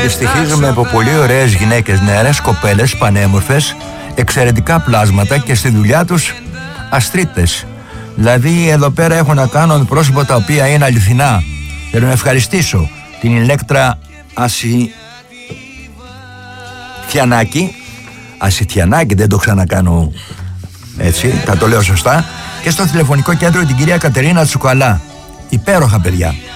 στοιχίζουμε από πολύ ωραίες γυναίκες, νεαρές κοπέλες, πανέμορφες, εξαιρετικά πλάσματα και στη δουλειά τους αστρίτες. Δηλαδή εδώ πέρα έχω να κάνω με πρόσωπα τα οποία είναι αληθινά. Θέλω να ευχαριστήσω την Ηλέκτρα Ασιτιανάκη, δεν το ξανακάνω έτσι, θα το λέω σωστά, και στο τηλεφωνικό κέντρο την κυρία Κατερίνα Τσουκαλά. Υπέροχα παιδιά.